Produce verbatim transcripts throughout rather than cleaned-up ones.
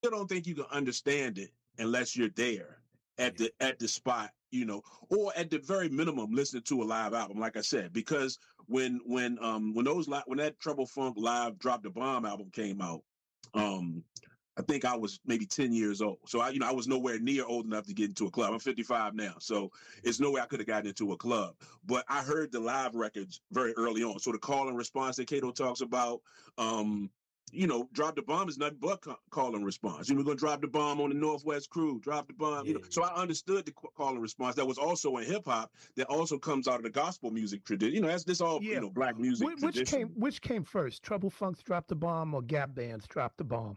still don't think you can understand it unless you're there at the at the spot, you know, or at the very minimum, listening to a live album. Like I said, because when when um when those li- when that Trouble Funk live Drop the Bomb album came out, um. I think I was maybe ten years old. So I, you know, I was nowhere near old enough to get into a club. I'm fifty-five now. So it's no way I could have gotten into a club. But I heard the live records very early on. So the call and response that Kato talks about, um, you know, Drop the Bomb is nothing but call and response. You know, we're going to drop the bomb on the Northwest Crew, drop the bomb, Yeah. you know. So I understood the call and response. That was also in hip hop that also comes out of the gospel music tradition. You know, that's this all, Yeah. you know, black music Wh- which tradition. came which came first? Trouble Funk's Drop the Bomb or Gap Band's Drop the Bomb?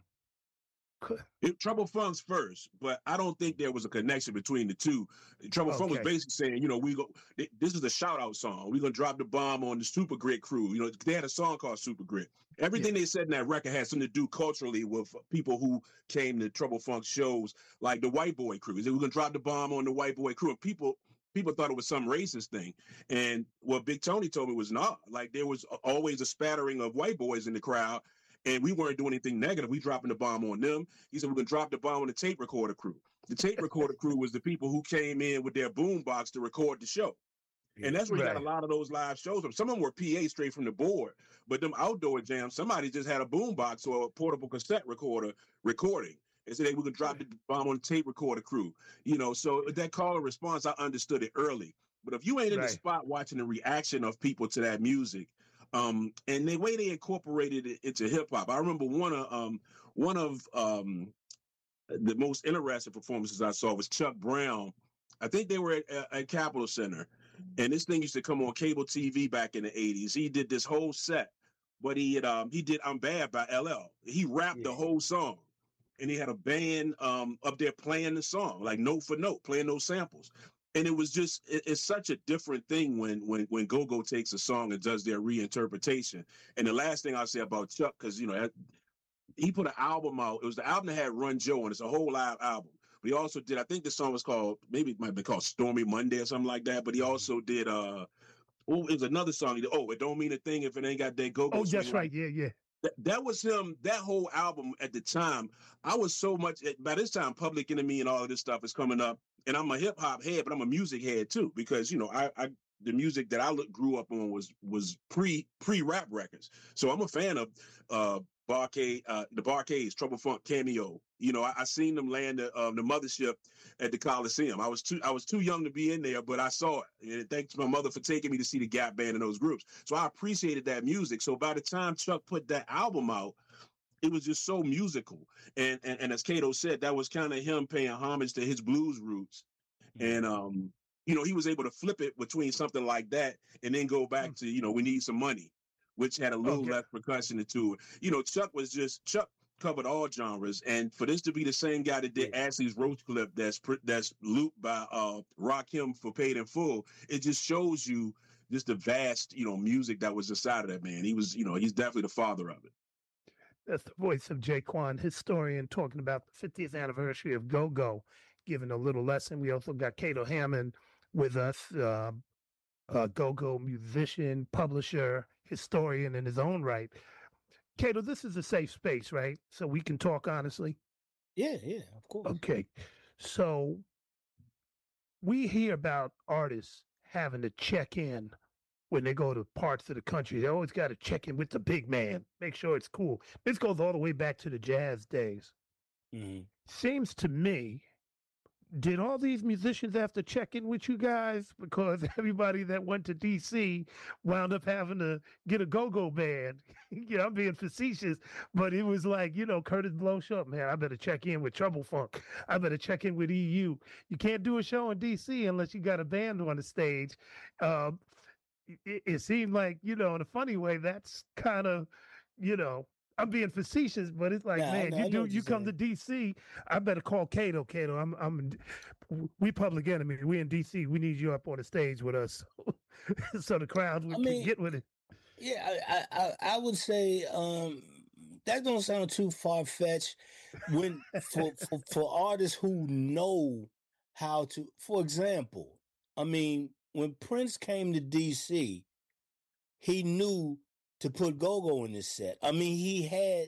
It, Trouble Funk's first, but I don't think there was a connection between the two. Trouble Okay. Funk was basically saying, you know, we go. This is a shout out song. We're gonna drop the bomb on the Super Grit crew. You know, they had a song called Super Grit. Everything Yeah. they said in that record had something to do culturally with people who came to Trouble Funk shows, like the White Boy crew. They said, we're gonna drop the bomb on the White Boy crew, and people. People thought it was some racist thing. And what Big Tony told me was not. Like, there was always a spattering of white boys in the crowd, and we weren't doing anything negative. We dropping the bomb on them. He said, we're going to drop the bomb on the tape recorder crew. The tape recorder crew was the people who came in with their boom box to record the show. And that's where you Right. got a lot of those live shows. Some of them were P A straight from the board, but them outdoor jams, somebody just had a boom box or a portable cassette recorder recording. And said, hey, we're going to drop the bomb on the tape recorder crew. You know, so that call and response, I understood it early. But if you ain't in Right. the spot watching the reaction of people to that music, um, and the way they incorporated it into hip hop, I remember one of um, one of um, the most interesting performances I saw was Chuck Brown. I think they were at, at, at Capitol Center, and this thing used to come on cable T V back in the eighties. He did this whole set, but he had, um, he did "I'm Bad" by L L. He rapped Yeah. the whole song. And he had a band um, up there playing the song, like note for note, playing those samples. And it was just, it, it's such a different thing when when when Go-Go takes a song and does their reinterpretation. And the last thing I'll say about Chuck, because, you know, he put an album out. It was the album that had Run Joe, and it's a whole live album. But he also did, I think the song was called, maybe it might have been called Stormy Monday or something like that. But he also did, uh, oh, it was another song. He did, oh, it don't mean a thing if it ain't got that Go-Go. Oh, that's swing. right. Yeah, yeah. That, that was him, that whole album at the time. I was so much, by this time, Public Enemy and all of this stuff is coming up. And I'm a hip hop head, but I'm a music head too, because, you know, I, I the music that I look, grew up on was was pre pre rap records. So I'm a fan of uh, Barcade, uh, the Barcades, Trouble Funk, Cameo. You know, I, I seen them land the, um, the mothership at the Coliseum. I was too I was too young to be in there, but I saw it. And thanks to my mother for taking me to see the Gap Band and those groups. So I appreciated that music. So by the time Chuck put that album out, it was just so musical. And and, and as Kato said, that was kind of him paying homage to his blues roots. Mm-hmm. And um, you know, he was able to flip it between something like that and then go back to, you know, We Need Some Money, which had a little Okay. less percussion to it. You know, Chuck was just Chuck covered all genres, and for this to be the same guy that did Yeah. Ashley's Roach clip that's that's looped by uh, Rakim for Paid in Full, it just shows you just the vast, you know, music that was inside of that man. He was, you know, he's definitely the father of it. That's the voice of Jaquan, historian, talking about the fiftieth anniversary of Go-Go, giving a little lesson. We also got Kato Hammond with us, uh, a Go-Go musician, publisher, historian in his own right. Kato, this is a safe space, right? So we can talk honestly? Yeah, yeah, of course. Okay. So we hear about artists having to check in when they go to parts of the country. They always got to check in with the big man, make sure it's cool. This goes all the way back to the jazz days. Mm-hmm. Seems to me, did all these musicians have to check in with you guys? Because everybody that went to D C wound up having to get a go-go band. You know, I'm being facetious, but it was like, you know, Curtis Blow show up, man, I better check in with Trouble Funk. I better check in with E U. You can't do a show in D C unless you got a band on the stage. Um, it, it seemed like, you know, in a funny way, that's kind of, you know, I'm being facetious, but it's like, Nah, man, know- you I know do what you you're come to saying. D C, I better call Kato. Kato, I'm I'm we Public Enemy. We in D C. We need you up on the stage with us, so the crowd would I mean- get with it. Yeah, I, I I would say um, that don't sound too far fetched. When for, for for artists who know how to, for example, I mean, when Prince came to D C, he knew to put Go-Go in this set. I mean, he had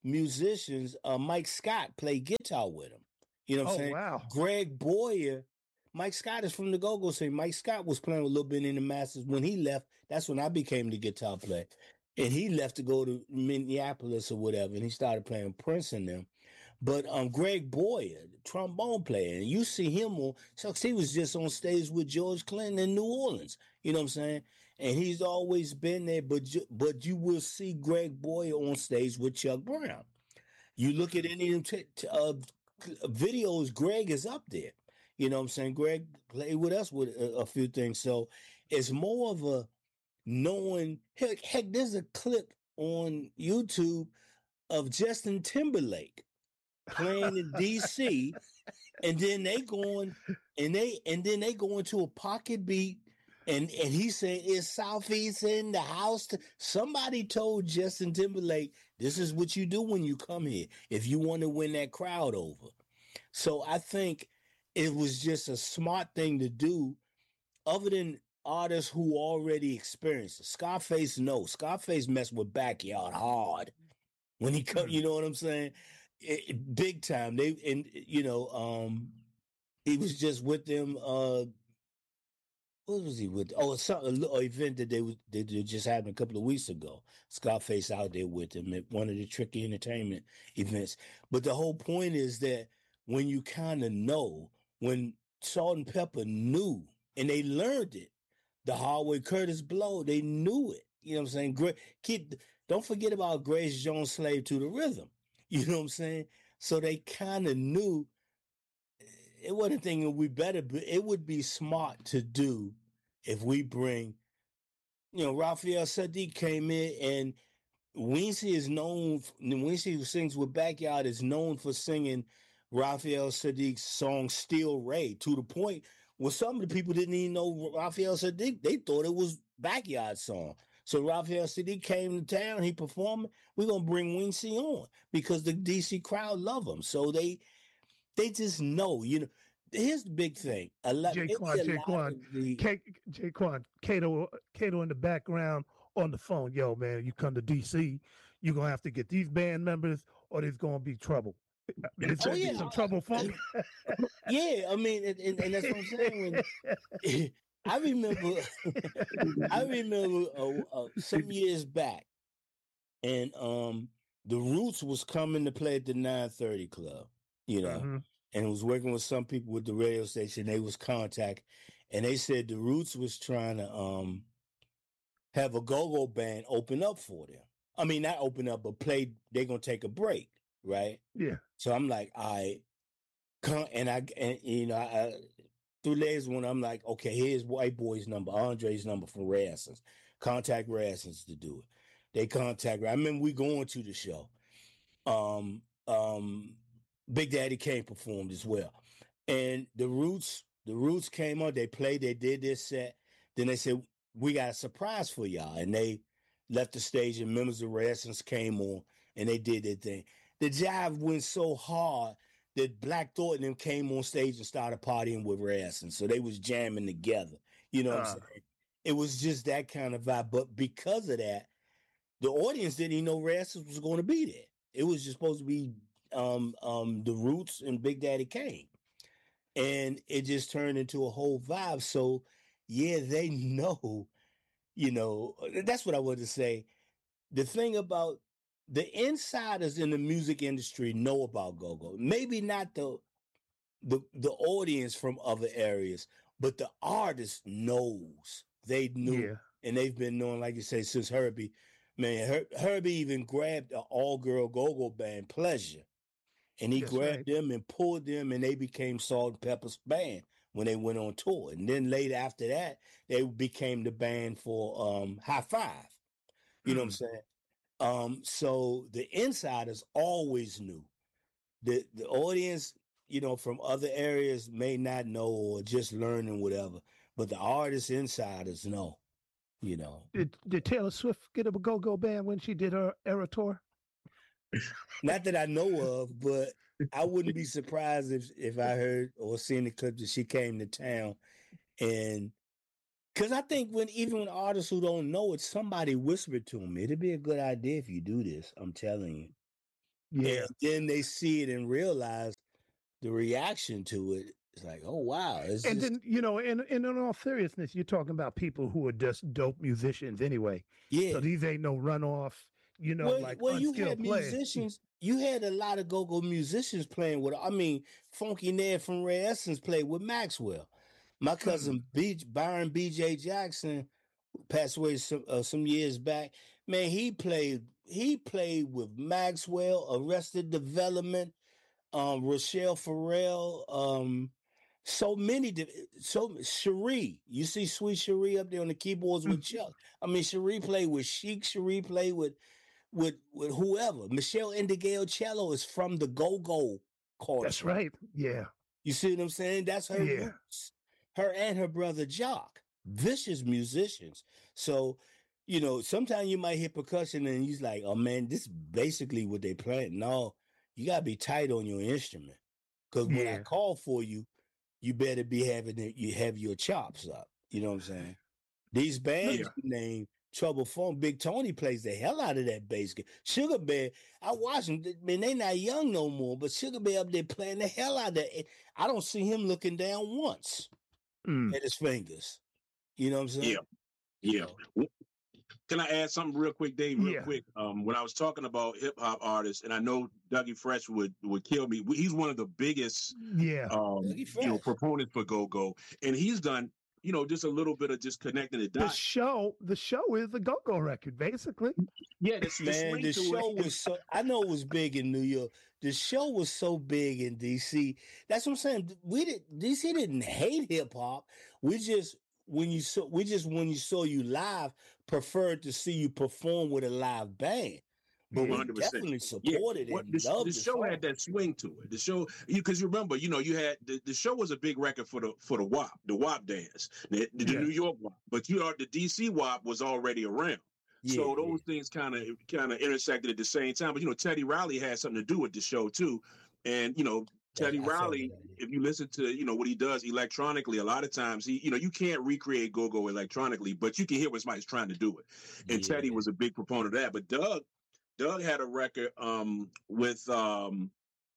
musicians, uh, Mike Scott played guitar with him. You know what I'm Oh saying? wow. Greg Boyer, Mike Scott is from the Go-Go scene. Mike Scott was playing a little bit in the Masters. When he left, that's when I became the guitar player. And he left to go to Minneapolis or whatever, and he started playing Prince and them. But um, Greg Boyer, the trombone player, and you see him on, so he was just on stage with George Clinton in New Orleans. You know what I'm saying? And he's always been there, but you, but you will see Greg Boyer on stage with Chuck Brown. You look at any of them t- t- uh, videos, Greg is up there. You know what I'm saying? Greg played with us with a, a few things. So it's more of a knowing, heck, heck, there's a clip on YouTube of Justin Timberlake playing in D C, and then they going and they and then they go into a pocket beat, and and he said it's Southeast in the house. To, somebody told Justin Timberlake, this is what you do when you come here if you want to win that crowd over. So I think it was just a smart thing to do, other than artists who already experienced it. Scarface, no, Scarface messed with Backyard hard when he come. You know what I'm saying? It, it, big time. They and you know, um, he was just with them. Uh, what was he with? Oh, some a little event that they was they, they just happened a couple of weeks ago. Scarface out there with him at one of the Tricky Entertainment events. But the whole point is that when you kind of know, when Salt and Pepper knew and they learned it, the hard way, Curtis Blow, they knew it. You know what I'm saying? Great. Keep, don't forget about Grace Jones' Slave to the Rhythm. You know what I'm saying? So they kind of knew it wasn't thinking we better, but it would be smart to do if we bring, you know, Raphael Sadiq came in, and Wincy is known, Wincy who sings with Backyard is known for singing Raphael Sadiq's song Still Ray, to the point where some of the people didn't even know Raphael Sadiq. They thought it was Backyard's song. So Raphael Sadiq came to town, he performed. We're gonna bring Wincy on because the D C crowd love him. So they they just know, you know. Here's the big thing. A lot, maybe Jaquan, a lot Jaquan, of the K, Jaquan, Kato, Kato in the background on the phone. Yo, man, you come to D C, you're gonna have to get these band members, or there's gonna be trouble. There's oh gonna be yeah, some trouble for me. yeah. I mean, and, and, and that's what I'm saying. When I remember, I remember uh, uh, some years back, and um, the Roots was coming to play at the nine thirty Club, you know, mm-hmm. and was working with some people with the radio station. They was contact, and they said the Roots was trying to um have a go-go band open up for them. I mean, not open up, but play. They're gonna take a break, right? Yeah. So I'm like, I come and I and you know, I, through layers when I'm like, okay, here's White Boy's number, Andre's number from Rassens. Contact Rassens to do it. They contact. I remember we going to the show. Um, um, Big Daddy Kane performed as well, and the Roots, the Roots came on. They played. They did their set. Then they said, "We got a surprise for y'all," and they left the stage. And members of Rassens came on, and they did their thing. The jive went so hard that Black Thought and them came on stage and started partying with Rassens. So they was jamming together. You know what uh, I'm saying? It was just that kind of vibe. But because of that, the audience didn't even know Rassens was going to be there. It was just supposed to be um, um, the Roots and Big Daddy Kane. And it just turned into a whole vibe. So, yeah, they know, you know, that's what I wanted to say. The thing about the insiders in the music industry know about go-go. Maybe not the the the audience from other areas, but the artist knows. They knew, yeah. And they've been knowing, like you say, since Herbie. Man, Her- Herbie even grabbed an all-girl go-go band, Pleasure, and he That's grabbed right. them and pulled them, and they became Salt and Pepper's band when they went on tour. And then later after that, they became the band for um, High Five. You know mm. what I'm saying? Um, so the insiders always knew. The the audience, you know, from other areas may not know or just learning whatever, but the artists insiders know, you know. Did did Taylor Swift get a go-go band when she did her era tour? Not that I know of, but I wouldn't be surprised if if I heard or seen the clip that she came to town. And because I think when even when artists who don't know it, somebody whispered to them, it'd be a good idea if you do this. I'm telling you. Yeah. And then they see it and realize the reaction to it. It's like, oh wow, it's And just then, you know, and, and in all seriousness, you're talking about people who are just dope musicians anyway. yeah. So these ain't no runoff, you know, Well, like well, you unskilled had players. musicians. You had a lot of go-go musicians playing with. I mean, Funky Ned from Rare Essence played with Maxwell. My cousin B, Byron B J Jackson passed away some uh, some years back. Man, he played he played with Maxwell, Arrested Development, um, Rochelle Farrell, um, so many, so Cherie. You see Sweet Cherie up there on the keyboards with Chuck. I mean, Cherie played with Chic. Cherie played with with with whoever. Michelle Indigale cello is from the go-go culture. That's right. Yeah. You see what I'm saying? That's her Yeah. roots. Her and her brother Jock, vicious musicians. So, you know, sometimes you might hear percussion and he's like, oh man, this is basically what they playing. No, you gotta be tight on your instrument. Because when I Yeah. call for you, you better be having it, you have your chops up. You know what I'm saying? These bands Yeah. you name, Trouble Phone, Big Tony plays the hell out of that bass. Sugar Bear, I watch them. Man, they not young no more, but Sugar Bear up there playing the hell out of that. I don't see him looking down once Mm. at his fingers. You know what I'm saying? Yeah. Yeah. So, Can I add something real quick, Dave? Real Yeah. quick. Um, when I was talking about hip hop artists, and I know Dougie Fresh would would kill me. He's one of the biggest, Yeah. um, Dougie you know, Fresh. proponents for go go, and he's done, you know, just a little bit of just connecting the The dots. show, the show is a go-go record, basically. Yeah, this Man, the show was so, I know it was big in New York. The show was so big in D C. That's what I'm saying. We did D C didn't hate hip hop. We just when you saw we just when you saw you live preferred to see you perform with a live band. But we one hundred percent. definitely Yeah, supported what it the, and loved the the show song. had that swing to it. The show, because you, you remember, you know, you had the, the show was a big record for the for the W A P, the W A P dance, the, the Yeah. New York W A P, but you know, the D C W A P was already around. Yeah, So those yeah. things kind of kind of intersected at the same time. But you know, Teddy Riley had something to do with the show too, and you know, Teddy I saw Riley, that. if you listen to you know what he does electronically, a lot of times he, you know, you can't recreate go-go electronically, but you can hear what somebody's trying to do it. And Yeah. Teddy was a big proponent of that. But Doug, Doug had a record um, with um,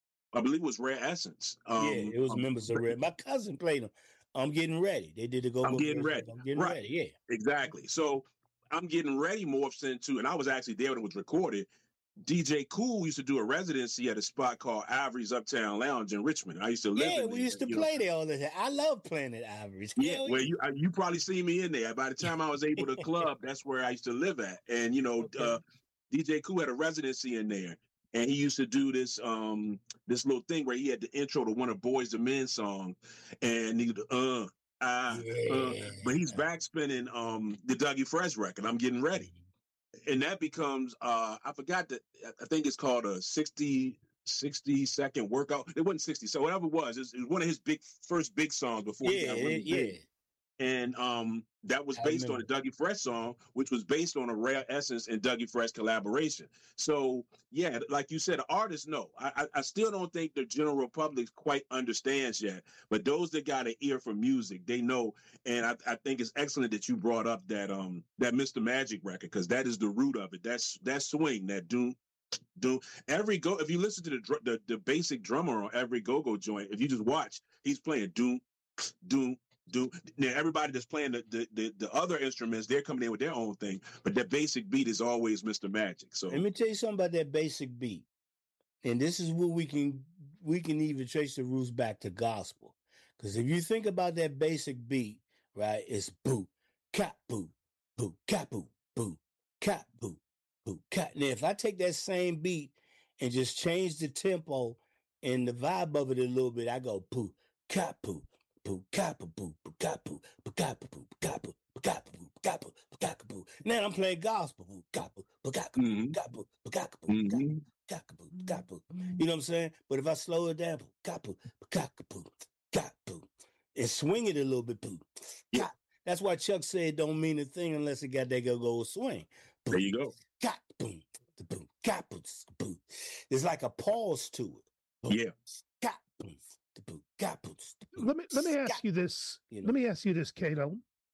I believe it was Rare Essence. Um, yeah, it was um, members of Red. My cousin played them. I'm getting ready. They did the go go. I'm getting ready. I'm getting Right. ready. Yeah. Exactly. So I'm getting ready morphs into, and I was actually there when it was recorded. D J Cool used to do a residency at a spot called Ivory's Uptown Lounge in Richmond. I used to live Yeah, in we there, used to you know. play there all the time. I love playing at Ivory's. Yeah, Hell where you uh, you probably see me in there. By the time I was able to club, that's where I used to live at. And you know, Okay. uh, D J Cool had a residency in there, and he used to do this um this little thing where he had the intro to one of Boys the Men song, and he uh ah uh, Yeah. but he's back spinning um the Dougie Fresh record. I'm getting ready, and that becomes uh I forgot that I think it's called a sixty. sixty second workout. It wasn't sixty, so whatever it was, it was one of his big first big songs before he Yeah, got really it- yeah. big. And um, that was I based on a remember. Dougie Fresh song, which was based on a Rare Essence and Dougie Fresh collaboration. So yeah, like you said, artists know. I, I I still don't think the general public quite understands yet, but those that got an ear for music, they know. And I, I think it's excellent that you brought up that um that Mister Magic record, because that is the root of it. That's that swing, that doom. Do every go if you listen to the, dr- the the basic drummer on every go-go joint, if you just watch, he's playing doom doom doom. Now everybody that's playing the, the the the other instruments, they're coming in with their own thing, but that basic beat is always Mister Magic. So Let me tell you something about that basic beat. And this is where we can we can even trace the roots back to gospel. Because if you think about that basic beat, right, it's boo, cat boo, boo, cat boo, boo, cat boo, boo, cat. Now if I take that same beat and just change the tempo and the vibe of it a little bit, I go boo, cat boo, boo, cat boo, boo, boo, cat boo, boo, cat boo, boo, cat boo, boo, cat boo, boo, cat boo, boo, cat boo. Now I'm playing gospel, boo, cat boo, boo, cat boo, Mhm. cat boo, boo, cat boo, cat boo. Mhm. Cockapoo, cockapoo. You know what I'm saying? But if I slow it down, cockapoo, cockapoo, cockapoo, and swing it a little bit, poo. Yeah. Cock. That's why Chuck said it don't mean a thing unless it got that go go swing. There you go. Cock, boom, the boom, cock, boom, boom. There's like a pause to it. Boom, Yeah. cock, boom, the boom, cock, boom, the boom. Let me let me ask Cock. you this. You know. Let me ask you this, Cato.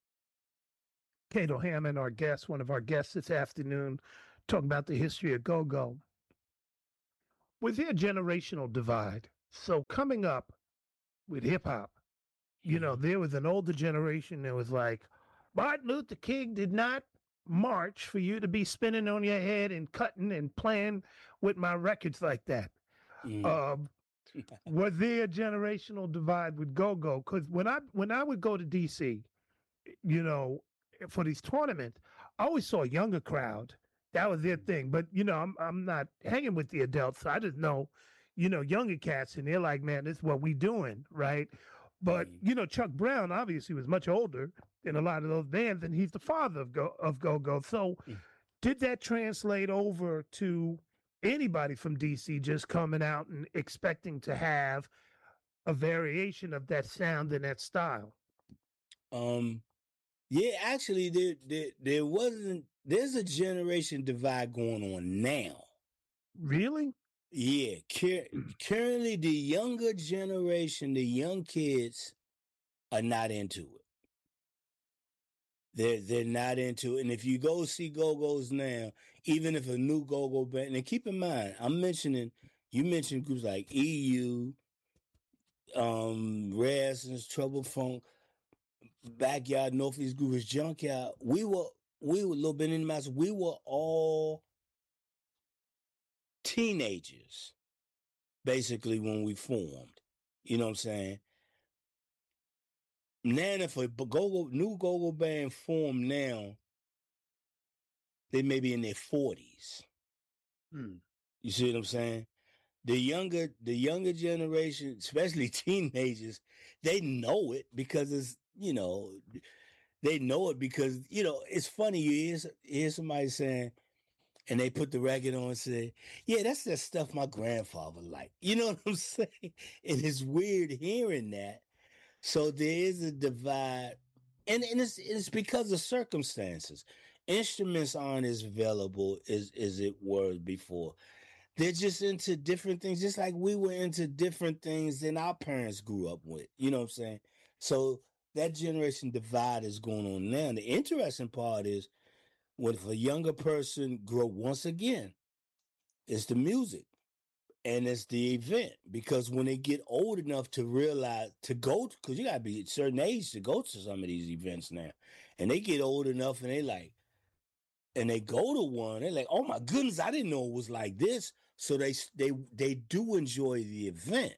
Cato Hammond, our guest, one of our guests this afternoon, talking about the history of go-go. Was there a generational divide? So coming up with hip hop, you know, there was an older generation that was like, Martin Luther King did not march for you to be spinning on your head and cutting and playing with my records like that. Mm. Um, was there a generational divide with go-go? Because when I when I would go to D C, you know, for these tournaments, I always saw a younger crowd. That was their thing. But you know, I'm I'm not hanging with the adults. So I just know, you know, younger cats, and they're like, man, this is what we doing, right? But Mm. you know, Chuck Brown obviously was much older than a lot of those bands, and he's the father of go of go go. So, Mm. did that translate over to anybody from D C just coming out and expecting to have a variation of that sound and that style? Um, yeah, actually, there, there there wasn't. There's a generation divide going on now. Really? Yeah, cur- currently the younger generation, the young kids, are not into it. They're they're not into it. And if you go see Go-Go's now, even if a new Go-Go band, and keep in mind, I'm mentioning you mentioned groups like E U, um, Rare Essence, Trouble Funk, Backyard, Northeast Groovers, Junkyard. We were we were a little bit in the mass. We were all teenagers, basically, when we formed. You know what I'm saying? Now, if a go-go, new Go-Go band formed now, they may be in their forties. Hmm. You see what I'm saying? The younger, the younger generation, especially teenagers, they know it because it's, you know, they know it because, you know, it's funny. You hear, hear somebody saying, and they put the record on and say, yeah, that's that stuff my grandfather liked. You know what I'm saying? And it's weird hearing that. So there is a divide. And, and it's, it's because of circumstances. Instruments aren't as available as, as it was before. They're just into different things, just like we were into different things than our parents grew up with. You know what I'm saying? So that generation divide is going on now. And the interesting part is when if a younger person grow once again, it's the music and it's the event. Because when they get old enough to realize to go, because you gotta be a certain age to go to some of these events now. And they get old enough and they like, and they go to one, they're like, oh my goodness, I didn't know it was like this. So they they they do enjoy the event.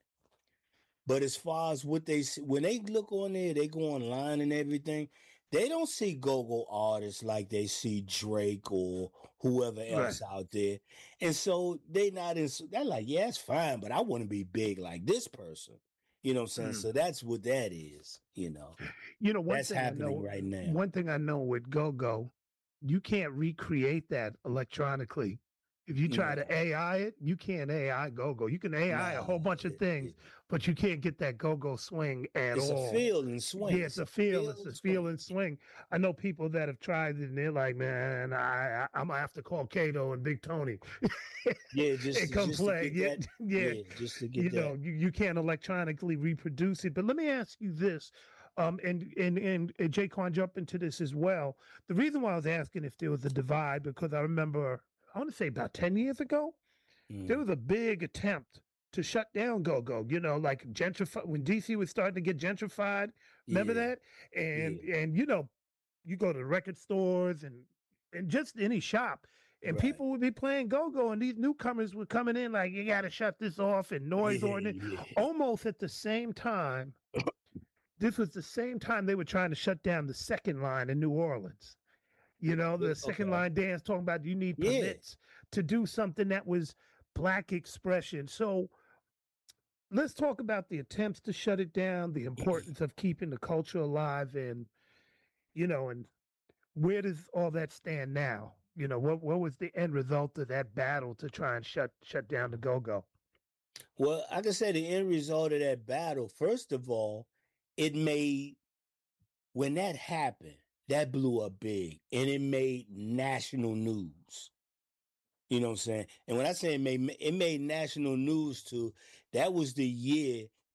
But as far as what they see, when they look on there, they go online and everything, they don't see go-go artists like they see Drake or whoever else Right. out there. And so they not in, they're like, yeah, it's fine, but I want to be big like this person. You know what I'm saying? Mm. So that's what that is, you know. You know, one That's thing I happening know, right now. one thing I know with go-go, you can't recreate that electronically. If you try No. to A I it, you can't A I go-go. You can A I a whole Nah, bunch of it- things, it- but you can't get that go-go swing at it's a all. feel and swing. Yeah, it's a feel. It's a feel and swing. I know people that have tried it, and they're like, "Man, I, I I'm gonna have to call Kato and Big Tony Yeah, just and to, come just to play." get Yeah, that. yeah. Yeah, just to get You that. know, you, you can't electronically reproduce it. But let me ask you this, um, and and and, and Jaquan jump into this as well. The reason why I was asking if there was a divide because I remember I want to say about ten years ago there Mm. was a big attempt to shut down Go Go. You know, like gentrify when D C was starting to get gentrified. Remember Yeah, that? And yeah, and you know, you go to record stores and and just any shop, and right. people would be playing Go Go, and these newcomers were coming in like, you got to shut this off and noise Yeah, ordinance. yeah. Almost at the same time, this was the same time they were trying to shut down the second line in New Orleans. You know, the second Okay. line dance talking about you need Yeah. permits to do something that was black expression. So let's talk about the attempts to shut it down, the importance of keeping the culture alive, and you know, and where does all that stand now? You know, what what was the end result of that battle to try and shut shut down the go go? Well, like I said, the end result of that battle, first of all, it made, when that happened, that blew up big and it made national news. You know what I'm saying? And when I say it made, it made national news too, that was the year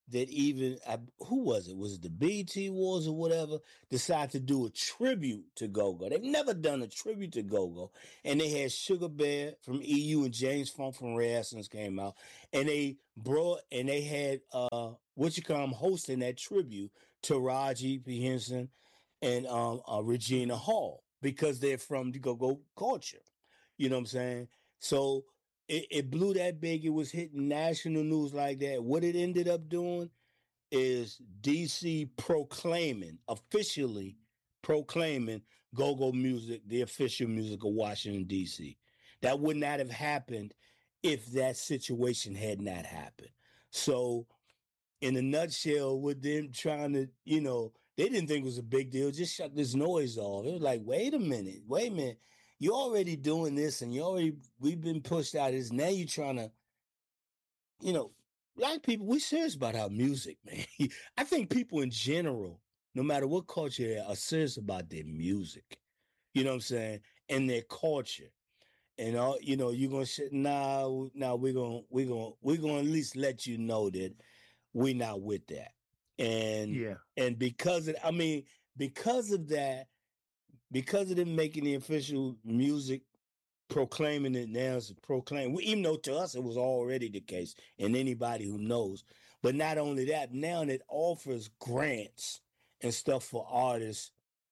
that even uh, who was it? Was it the B E T Awards or whatever? Decided to do a tribute to Go-Go. They've never done a tribute to Go-Go, and they had Sugar Bear from E U and James Funk from Rare Essence came out, and they brought and they had uh what you call them hosting that tribute to Raji P. Henson and um uh, Regina Hall because they're from the Go-Go culture. You know what I'm saying? So it, it blew that big. It was hitting national news like that. What it ended up doing is D C proclaiming, officially proclaiming go-go music, the official music of Washington, D C. That would not have happened if that situation had not happened. So in a nutshell, with them trying to, you know, they didn't think it was a big deal. Just shut this noise off. It was like, wait a minute, wait a minute. You're already doing this, and you already we've been pushed out of this. Now you're trying to, you know, black people, we serious about our music, man. I think people in general, no matter what culture they are, are serious about their music. You know what I'm saying? And their culture. And all, you know, you're gonna say, nah, nah, we're gonna we're gonna we're gonna at least let you know that we're not with that. And Yeah. and because of I mean, because of that, because of them making the official music proclaiming it now as proclaim, even though to us it was already the case, and anybody who knows. But not only that, now it offers grants and stuff for artists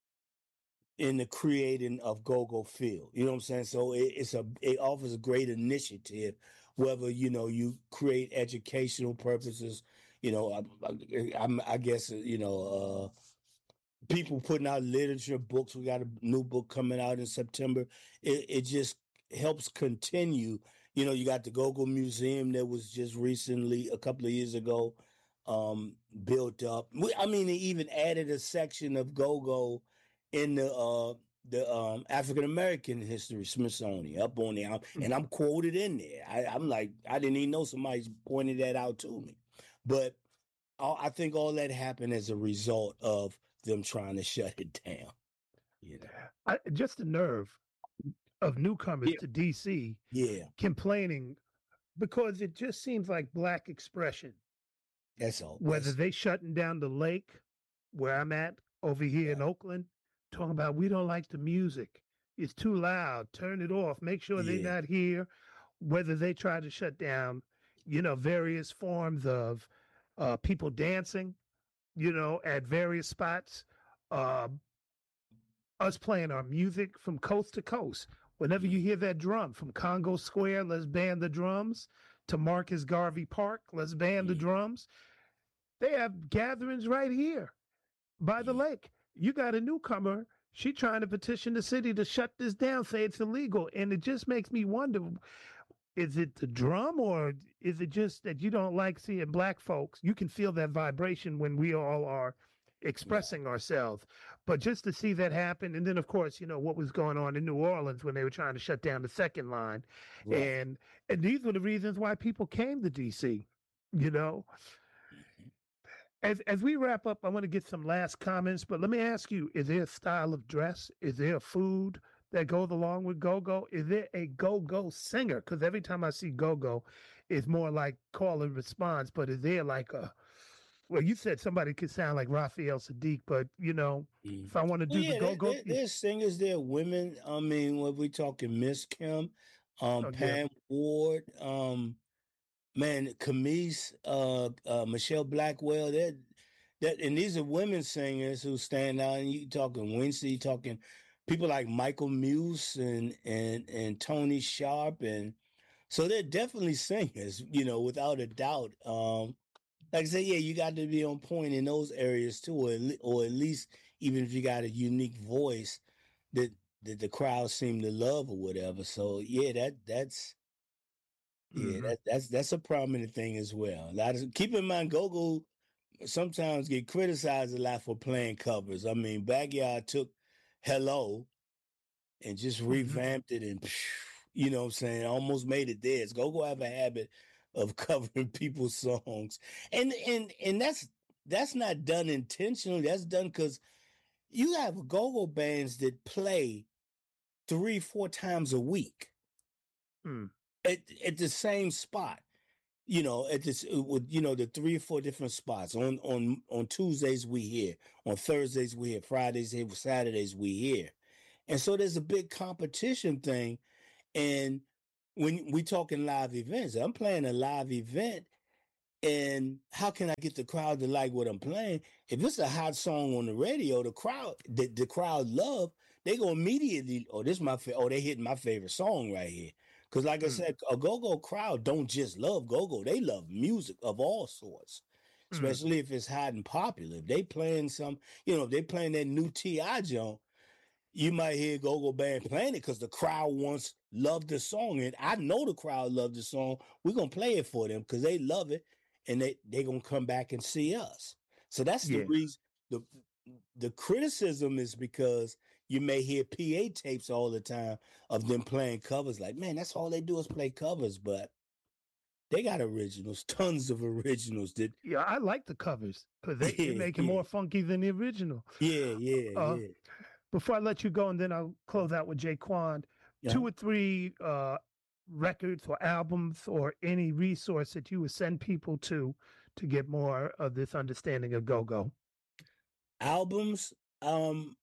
in the creating of go-go field. You know what I'm saying? So it, it's a it offers a great initiative, whether you know you create educational purposes. You know, I, I, I guess you know. Uh, people putting out literature books. We got a new book coming out in September. It, it just helps continue. You know, you got the Go-Go Museum that was just recently, a couple of years ago, um, built up. We, I mean, they even added a section of Go-Go in the uh, the um, African American history Smithsonian up on there, and I'm quoted in there. I, I'm like, I didn't even know somebody pointed that out to me, but I think all that happened as a result of them trying to shut it down. You know, I, just the nerve of newcomers yeah. to D C yeah, complaining because it just seems like black expression. That's all. Whether That's... they shutting down the lake where I'm at over here yeah. in Oakland, talking about we don't like the music. It's too loud. Turn it off. Make sure yeah. they're not here. Whether they try to shut down, you know, various forms of uh, people dancing, you know, at various spots, uh, us playing our music from coast to coast. Whenever you hear that drum from Congo Square, let's ban the drums, to Marcus Garvey Park, let's ban the drums. They have gatherings right here by the lake. You got a newcomer. She trying to petition the city to shut this down, say it's illegal. And it just makes me wonder, is it the drum or is it just that you don't like seeing black folks? You can feel that vibration when we all are expressing yeah. ourselves. But just to see that happen, and then, of course, you know, what was going on in New Orleans when they were trying to shut down the second line. Right. And and these were the reasons why people came to D C, you know. As as we wrap up, I want to get some last comments, but let me ask you, is there a style of dress? Is there a food that goes along with go-go? Is there a go-go singer? Because every time I see go-go, it's more like call and response, but is there like a, well, you said somebody could sound like Raphael Sadiq, but, you know, mm. if I want to do well, yeah, the go-go. There, there's singers, there are women. I mean, when we talking Miss Kim, um, oh, Pam yeah. Ward, um, man, Camise, uh, uh, Michelle Blackwell, that that, and these are women singers who stand out. And you talking Wincy, talking people like Michael Muse and and and Tony Sharp, and so they're definitely singers, you know, without a doubt. Um, like I said, yeah, you got to be on point in those areas too, or at, or at least even if you got a unique voice that that the crowd seem to love or whatever. So yeah, that that's. Yeah, mm-hmm. that, that's that's a prominent thing as well. A lot of, keep in mind, go-go sometimes get criticized a lot for playing covers. I mean, Backyard took Hello and just mm-hmm. revamped it and, you know what I'm saying, almost made it theirs. Go-go have a habit of covering people's songs. And and and that's that's not done intentionally. That's done because you have go-go bands that play three, four times a week. Mm. At, at the same spot. you know, at this with you know the three or four different spots. On on on Tuesdays we here, on Thursdays we here, Fridays here, Saturdays we here, and so there's a big competition thing. And when we talking live events, I'm playing a live event, and how can I get the crowd to like what I'm playing? If it's a hot song on the radio, the crowd the, the crowd love, they go immediately. Oh, this my fa- oh they hitting my favorite song right here. Because like I Mm. said, a go-go crowd don't just love go-go. They love music of all sorts, Mm. especially if it's hot and popular. If they playing some, you know, if they playing that new T I joint, you might hear go-go band playing it because the crowd wants love the song. And I know the crowd love the song. We're going to play it for them because they love it, and they, they're going to come back and see us. So that's the Yeah. reason. The, the criticism is because you may hear P A tapes all the time of them playing covers. Like, man, that's all they do is play covers, but they got originals, tons of originals. That Yeah, I like the covers because they, they Yeah, make it yeah. more funky than the original. yeah, yeah, Uh, yeah. Before I let you go, and then I'll close out with Jaquan, Yeah. two or three uh, records or albums or any resource that you would send people to to get more of this understanding of go-go. Albums. Um,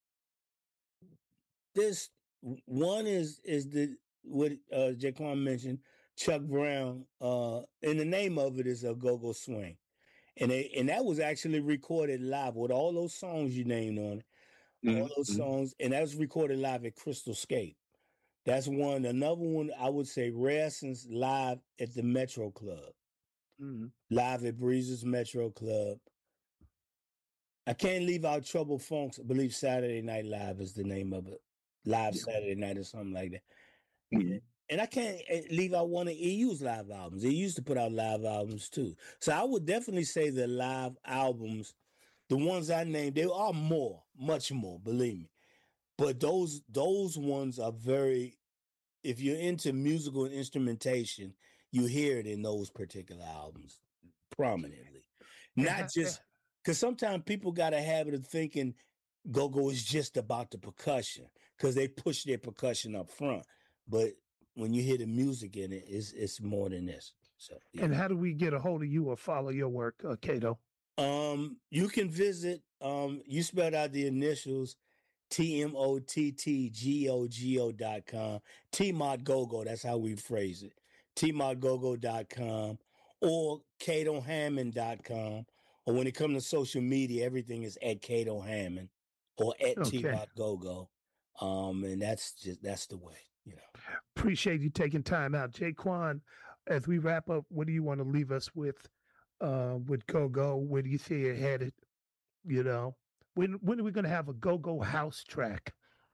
this one is is the what uh Jaquan mentioned, Chuck Brown. Uh, and the name of it is a Go-Go Swing, and they, and that was actually recorded live with all those songs you named on it. Mhm, All those mhm. songs, and that was recorded live at Crystal Scape. That's one. Another one I would say, Rare Sense live at the Metro Club, Mhm. live at Breezes Metro Club. I can't leave out Trouble Funks. I believe Saturday Night Live is the name of it. Live Yeah. Saturday Night or something like that. Mhm. And I can't eh, leave out one of E U's live albums. He used to put out live albums too. So I would definitely say the live albums, the ones I named, they are more, much more, believe me. But those those ones are very, if you're into musical and instrumentation, you hear it in those particular albums prominently. And Not ha- just because sometimes people got a habit of thinking go-go is just about the percussion because they push their percussion up front. But when you hear the music in it, it's it's more than this. So yeah. And how do we get a hold of you or follow your work, uh, Cato? Um, you can visit. Um, you spelled out the initials, T M O T T G O G O dot com. T Mott Gogo. That's how we phrase it. T Mott Gogo dot com or Cato Hammond dot com. Or when it comes to social media, everything is at Cato Hammond or at Okay. T Mott Gogo. Um, and that's just that's the way, you know. Appreciate you taking time out. Jaquan, as we wrap up, what do you want to leave us with uh, with go-go? Where do you see it headed? You know, when when are we going to have a go-go house track?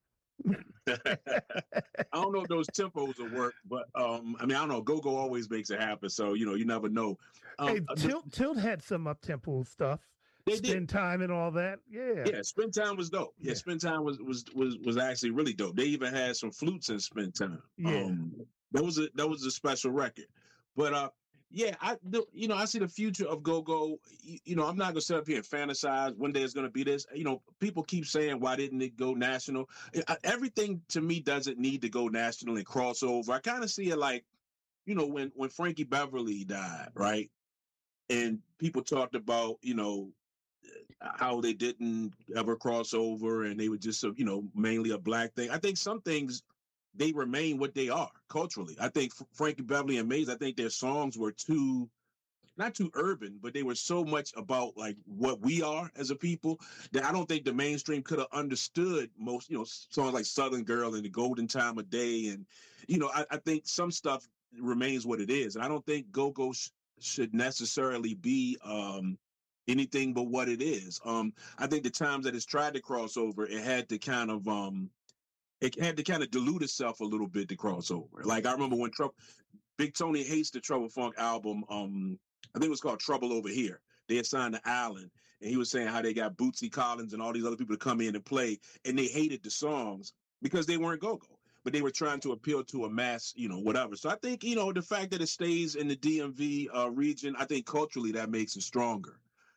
I don't know if those tempos will work, but um, I mean, I don't know. Go-Go always makes it happen, so you know, you never know. Um, Hey, uh, the- Tilt Tilt had some up tempo stuff. They did. Spend time and all that. Yeah. Yeah, Spin Time was dope. Yeah, Yeah. Spin Time was was was was actually really dope. They even had some flutes in Spin Time. Yeah. Um, that was a that was a special record. But uh, yeah, I the, you know I see the future of go go. You, you know, I'm not gonna sit up here and fantasize one day it's gonna be this. You know, people keep saying why didn't it go national? I, everything to me doesn't need to go national and cross over. I kind of see it like, you know, when when Frankie Beverly died, right? And people talked about, you know, how they didn't ever cross over and they were just, you know, mainly a black thing. I think some things, they remain what they are culturally. I think Frankie Beverly and Maze, I think their songs were too, not too urban, but they were so much about like what we are as a people that I don't think the mainstream could have understood most, you know, songs like Southern Girl and The Golden Time of Day. And, you know, I, I think some stuff remains what it is. And I don't think go-go sh- should necessarily be, um, anything but what it is. Um, I think the times that it's tried to cross over, it had to kind of um, it had to kind of dilute itself a little bit to cross over. Like I remember when Trouble, Big Tony Hates the Trouble Funk album. Um, I think it was called Trouble Over Here. They had signed to Allen, and he was saying how they got Bootsy Collins and all these other people to come in and play, and they hated the songs because they weren't go-go, but they were trying to appeal to a mass, you know, whatever. So I think, you know, the fact that it stays in the D M V uh, region, I think culturally that makes it stronger.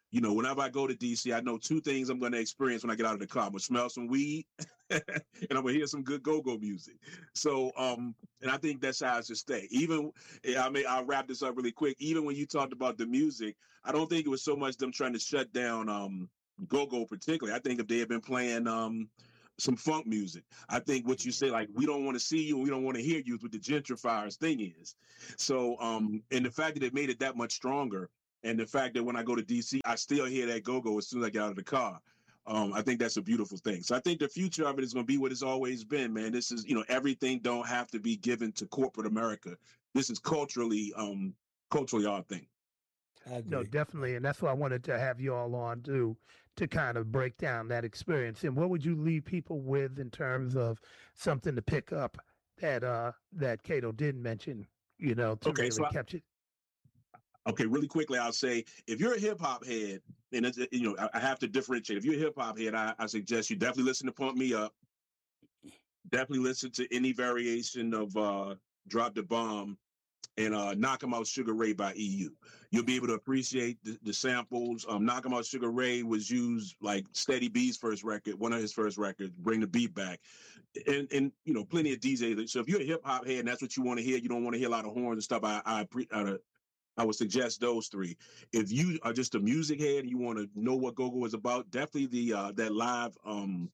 you know, whenever I go to D C, I know two things I'm going to experience when I get out of the car. I'm going to smell some weed and I'm going to hear some good go-go music. So, um, and I think that's how it should stay. Even, I mean, I'll wrap this up really quick. Even when you talked about the music, I don't think it was so much them trying to shut down um, go-go particularly. I think if they had been playing um, some funk music, I think what you say, like, we don't want to see you and we don't want to hear you is what the gentrifiers thing is. So, um, and the fact that it made it that much stronger, and the fact that when I go to D C, I still hear that go-go as soon as I get out of the car. Um, I think that's a beautiful thing. So I think the future of it is going to be what it's always been, man. This is, you know, everything don't have to be given to corporate America. This is culturally, um, culturally our thing. I agree. No, definitely. And that's why I wanted to have you all on to, to kind of break down that experience. And what would you leave people with in terms of something to pick up that, uh, that Kato didn't mention, you know, to Okay, really so I- capture? Okay, really quickly, I'll say if you're a hip hop head, and it's, you know, I, I have to differentiate. If you're a hip hop head, I, I suggest you definitely listen to Pump Me Up. Definitely listen to any variation of uh, Drop the Bomb and uh, Knock 'em Out Sugar Ray by E U. You'll be able to appreciate the, the samples. Um, Knock 'em Out Sugar Ray was used like Steady B's first record, one of his first records, Bring the Beat Back. And, and you know, plenty of D Js. So if you're a hip hop head and that's what you want to hear, you don't want to hear a lot of horns and stuff, I, I, pre- I I would suggest those three. If you are just a music head and you want to know what go-go is about, definitely the uh, that live um,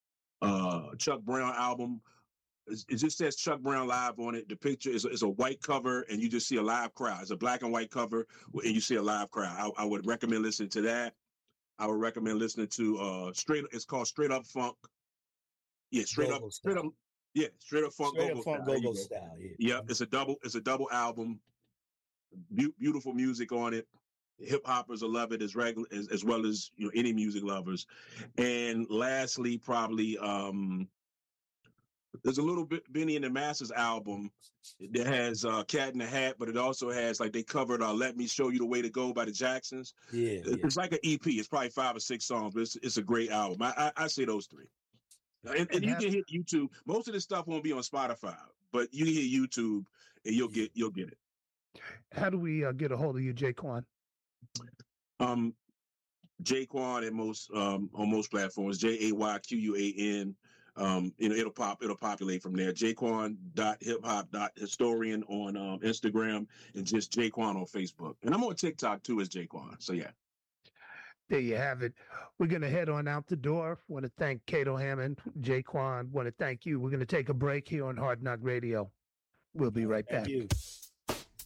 uh, Chuck Brown album. It just says Chuck Brown live on it. The picture is, is a white cover, and you just see a live crowd. It's a black and white cover, and you see a live crowd. I, I would recommend listening to that. I would recommend listening to uh, straight. It's called Straight Up Funk. Yeah, straight Go-go up, straight style. up. Yeah, straight up funk Straight go-go up funk style. There you go-go go. style. Yeah. Yep, it's a double. It's a double album. Be- beautiful music on it. Hip hoppers will love it as regular as, as well as you know any music lovers. And lastly, probably um, there's a little bit Benny and the Masters album that has uh, Cat in the Hat, but it also has like they covered uh, "Let Me Show You the Way to Go" by the Jacksons. Yeah. yeah. It's like an E P. It's probably five or six songs, but it's, it's a great album. I, I, I say those three. And, and, And you have- can hit YouTube. Most of this stuff won't be on Spotify, but you can hit YouTube and you'll get you'll get it. How do we uh, get a hold of you, Jaquan? Um, Jaquan at most um on most platforms. J A Y Q U A N. Um, you know, it'll pop. It'll populate from there. Jaquan dot hip hop dot historian on um, Instagram and just Jaquan on Facebook. And I'm on TikTok too as Jaquan. So yeah. There you have it. We're going to head on out the door. Want to thank Kato Hammond, Jaquan. Want to thank you. We're going to take a break here on Hard Knock Radio. We'll be right Thank back. you.